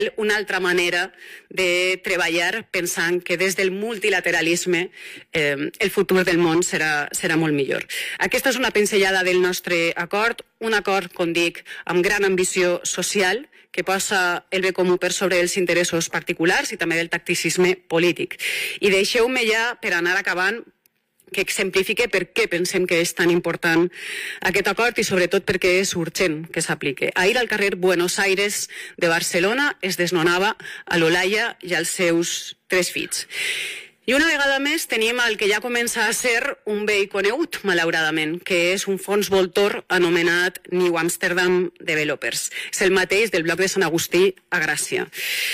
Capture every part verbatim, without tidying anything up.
una altra manera de treballar pensant que des del multilateralisme eh, el futur del món serà, serà molt millor. Aquesta és una pinzellada del nostre acord, un acord, com dic, amb gran ambició social, que posa el bé comú per sobre dels interessos particulars i també del tacticisme polític. I deixeu-me ja, per anar acabant, que exemplifique per què pensem que és tan important aquest acord i sobretot perquè és urgent que s'apliqui. Ahir al carrer Buenos Aires de Barcelona es desnonava a l'Olaya i als seus tres fills. I una vegada més tenim el que ja comença a ser un vell conegut, malauradament, que és un fons voltor anomenat New Amsterdam Developers. És el mateix del bloc de Sant Agustí a Gràcia.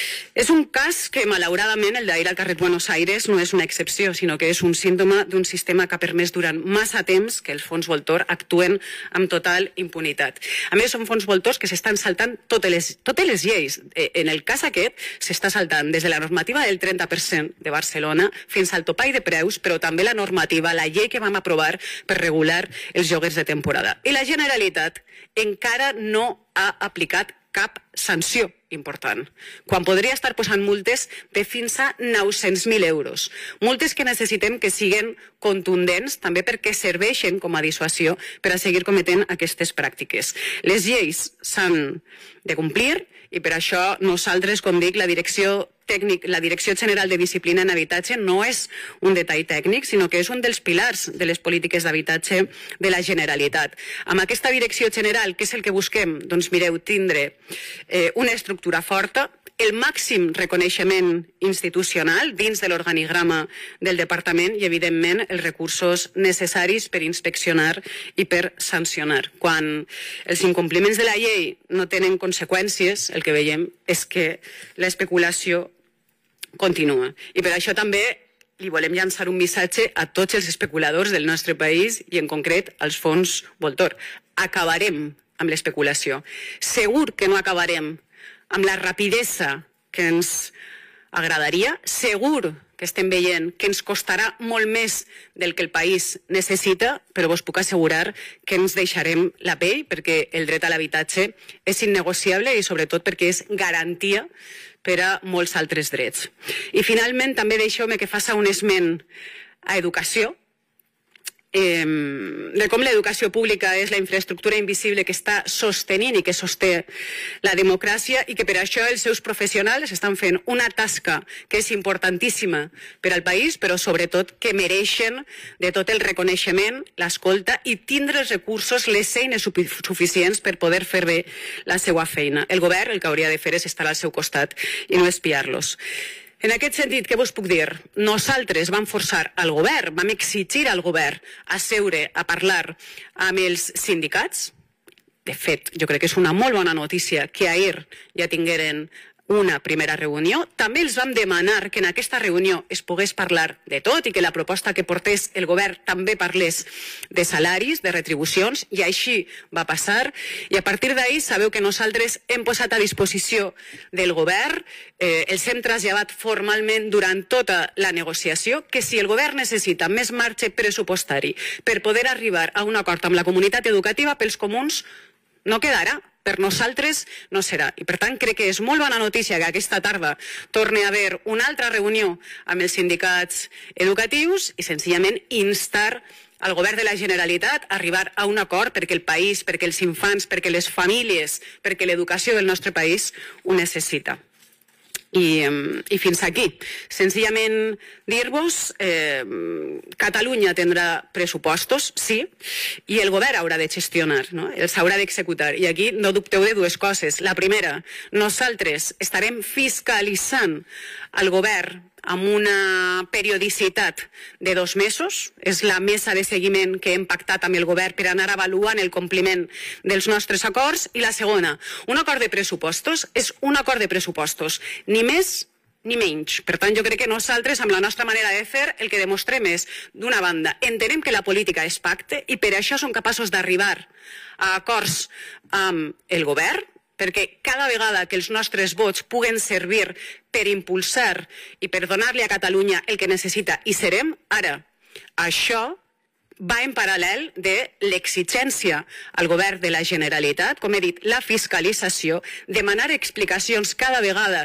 És un cas que, malauradament, el d'ahir al carrer Buenos Aires no és una excepció, sinó que és un símptoma d'un sistema que ha permès durant massa temps que els fons voltor actuen amb total impunitat. A més, són fons voltors que s'estan saltant totes les, totes les lleis. En el cas aquest, s'està saltant des de la normativa del trenta per cent de Barcelona fins al topall de preus, però també la normativa, la llei que vam aprovar per regular els lloguers de temporada. I la Generalitat encara no ha aplicat cap sanció important, quan podria estar posant multes de fins a nou-cents mil euros. Multes que necessitem que siguen contundents, també perquè serveixen com a dissuasió per a seguir cometent aquestes pràctiques. Les lleis s'han de complir i per això nosaltres, com dic, la direcció tècnic, la Direcció General de Disciplina en Habitatge no és un detall tècnic, sinó que és un dels pilars de les polítiques d'habitatge de la Generalitat. Amb aquesta Direcció General, què és el que busquem? Doncs mireu, tindre eh, una estructura forta, el màxim reconeixement institucional dins de l'organigrama del departament i, evidentment, els recursos necessaris per inspeccionar i per sancionar. Quan els incompliments de la llei no tenen conseqüències, el que veiem és que l'especulació continua. I per això també li volem llançar un missatge a tots els especuladors del nostre país i, en concret, als fons voltor. Acabarem amb l'especulació. Segur que no acabarem amb la rapidesa que ens agradaria. Segur que estem veient que ens costarà molt més del que el país necessita, però vos puc assegurar que ens deixarem la pell perquè el dret a l'habitatge és innegociable i sobretot perquè és garantia per a molts altres drets. I finalment també deixeu-me que faça un esment a educació, eh, de com l'educació pública és la infraestructura invisible que està sostenint i que sosté la democràcia i que per això els seus professionals estan fent una tasca que és importantíssima per al país, però sobretot que mereixen de tot el reconeixement, l'escolta i tindre els recursos, les eines suficients per poder fer bé la seva feina. El govern el que hauria de fer és estar al seu costat i no espiar-los. En aquest sentit, què vos puc dir? Nosaltres vam forçar al govern, vam exigir al govern a seure a parlar amb els sindicats. De fet, jo crec que és una molt bona notícia que ahir ja tingueren una primera reunió. També els vam demanar que en aquesta reunió es pogués parlar de tot i que la proposta que portés el govern també parlés de salaris, de retribucions, i així va passar. I a partir d'ahir sabeu que nosaltres hem posat a disposició del govern, eh, els hem traslladat formalment durant tota la negociació, que si el govern necessita més marge pressupostari per poder arribar a un acord amb la comunitat educativa, pels comuns no quedarà. Per nosaltres no serà. I per tant crec que és molt bona notícia que aquesta tarda torni a haver una altra reunió amb els sindicats educatius i senzillament instar al govern de la Generalitat a arribar a un acord perquè el país, perquè els infants, perquè les famílies, perquè l'educació del nostre país ho necessita. I, i fins aquí. Senzillament dir-vos, eh, Catalunya tindrà pressupostos, sí, i el govern haurà de gestionar, no? Els haurà d'executar. I aquí no dubteu de dues coses. La primera, nosaltres estarem fiscalitzant el govern amb una periodicitat de dos mesos. És la mesa de seguiment que hem pactat amb el govern per anar avaluant el compliment dels nostres acords. I la segona, un acord de pressupostos és un acord de pressupostos, ni més ni menys. Per tant, jo crec que nosaltres, amb la nostra manera de fer, el que demostrem és, d'una banda, entenem que la política és pacte i per això som capaços d'arribar a acords amb el govern, perquè cada vegada que els nostres vots puguen servir per impulsar i per donar-li a Catalunya el que necessita, i serem, ara, això va en paral·lel de l'exigència al govern de la Generalitat, com he dit, la fiscalització, demanar explicacions cada vegada